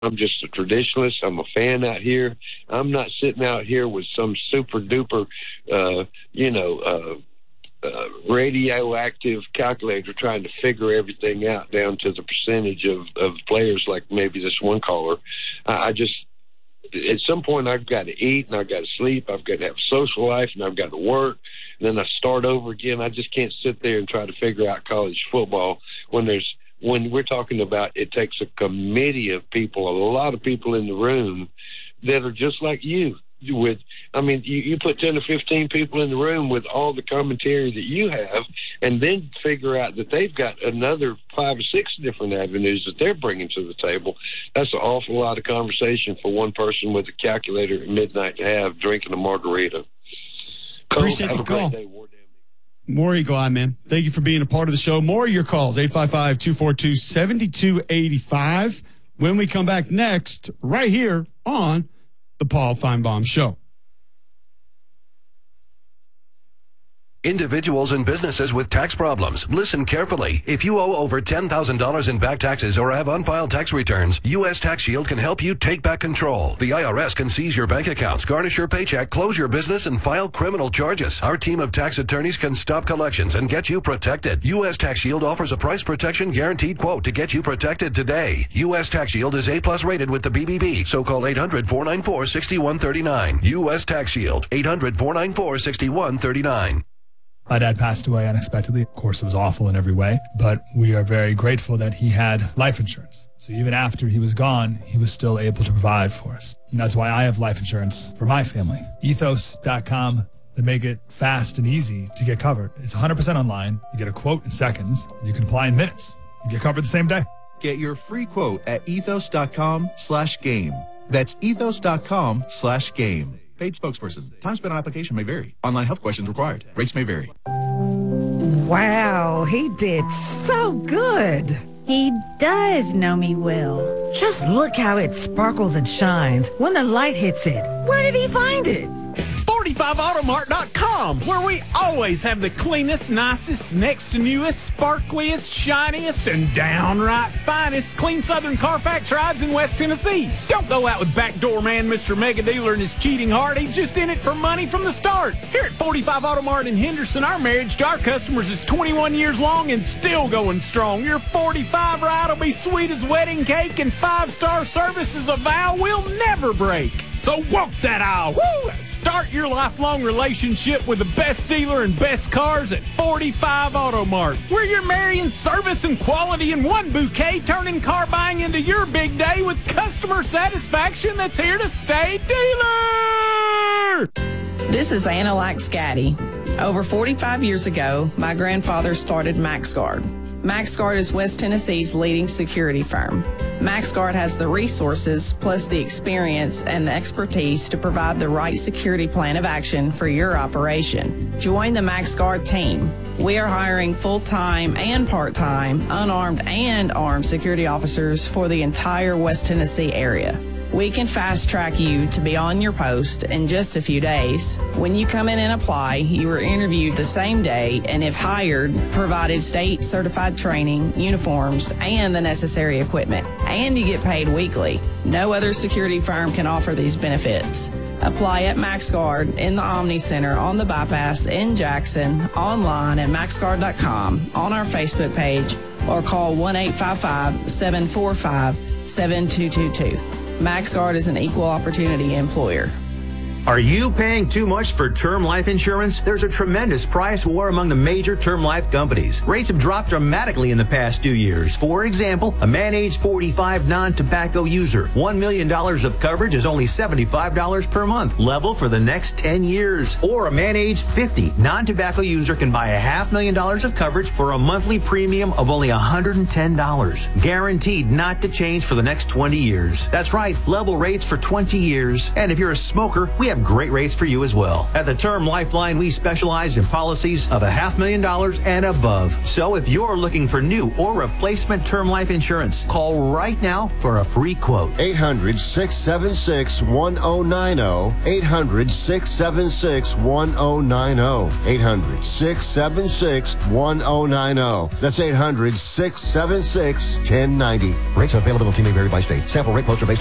I'm just a traditionalist. I'm a fan out here. I'm not sitting out here with some super duper, radioactive calculator trying to figure everything out down to the percentage of players like maybe this one caller. I just, at some point, I've got to eat and I've got to sleep. I've got to have a social life and I've got to work. And then I start over again. I just can't sit there and try to figure out college football when we're talking about it takes a committee of people, a lot of people in the room that are just like you. You put 10 or 15 people in the room with all the commentary that you have, and then figure out that they've got another 5 or 6 different avenues that they're bringing to the table. That's an awful lot of conversation for one person with a calculator at midnight to have, drinking a margarita. Appreciate the call. More Eagle Eye, man. Thank you for being a part of the show. More of your calls, 855-242-7285. When we come back next, right here on the Paul Feinbaum Show. Individuals and businesses with tax problems, listen carefully. If you owe over $10,000 in back taxes or have unfiled tax returns, U.S. Tax Shield can help you take back control. The IRS can seize your bank accounts, garnish your paycheck, close your business, and file criminal charges. Our team of tax attorneys can stop collections and get you protected. U.S. Tax Shield offers a price protection guaranteed quote to get you protected today. U.S. Tax Shield is A+ rated with the BBB, so call 800-494-6139. U.S. Tax Shield, 800-494-6139. My dad passed away unexpectedly. Of course, it was awful in every way, but we are very grateful that he had life insurance. So even after he was gone, he was still able to provide for us. And that's why I have life insurance for my family. Ethos.com. They make it fast and easy to get covered. It's 100% online. You get a quote in seconds. You can apply in minutes. You get covered the same day. Get your free quote at ethos.com/game. That's ethos.com/game. Paid spokesperson. Time spent on application may vary. Online health questions required. Rates may vary. Wow, he did so good. He does know me well. Just look how it sparkles and shines when the light hits it. Where did he find it? 45automart.com, where we always have the cleanest, nicest, next to newest, sparkliest, shiniest, and downright finest clean Southern Carfax rides in West Tennessee. Don't go out with backdoor man Mr. Mega Dealer and his cheating heart. He's just in it for money from the start. Here at 45 Automart in Henderson, our marriage to our customers is 21 years long and still going strong. Your 45 ride will be sweet as wedding cake, and 5-star service is a vow we'll never break. So walk that aisle. Woo! Start your lifelong relationship with the best dealer and best cars at 45 Automart, where you're marrying service and quality in one bouquet, turning car buying into your big day with customer satisfaction that's here to stay. Dealer! This is Anna Laxcaddy. Over 45 years ago, my grandfather started MaxGuard. MaxGuard is West Tennessee's leading security firm. MaxGuard has the resources, plus the experience and the expertise to provide the right security plan of action for your operation. Join the MaxGuard team. We are hiring full-time and part-time, unarmed and armed security officers for the entire West Tennessee area. We can fast-track you to be on your post in just a few days. When you come in and apply, you are interviewed the same day, and if hired, provided state-certified training, uniforms, and the necessary equipment. And you get paid weekly. No other security firm can offer these benefits. Apply at MaxGuard in the Omni Center on the Bypass in Jackson, online at maxguard.com, on our Facebook page, or call 1-855-745-7222. MaxGuard is an equal opportunity employer. Are you paying too much for term life insurance? There's a tremendous price war among the major term life companies. Rates have dropped dramatically in the past 2 years. For example, a man age 45 non-tobacco user, $1 million of coverage is only $75 per month, level for the next 10 years. Or a man age 50 non-tobacco user can buy $500,000 of coverage for a monthly premium of only $110, guaranteed not to change for the next 20 years. That's right, level rates for 20 years. And if you're a smoker, we have great rates for you as well. At the Term Lifeline, we specialize in policies of $500,000 and above. So if you're looking for new or replacement term life insurance, call right now for a free quote. 800-676-1090. 800-676-1090. 800-676-1090. That's 800-676-1090. Rates availability may vary by state. Sample rate quotes are based